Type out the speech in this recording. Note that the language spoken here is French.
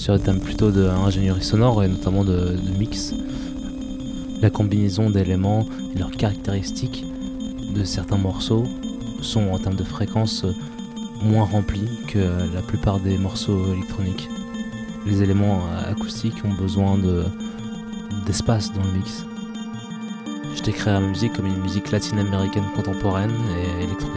sur des thèmes plutôt d'ingénierie sonore et notamment de mix. La combinaison d'éléments et leurs caractéristiques de certains morceaux sont en termes de fréquence moins remplis que la plupart des morceaux électroniques. Les éléments acoustiques ont besoin d'espace dans le mix. Je décrirais la musique comme une musique latine-américaine contemporaine et électronique.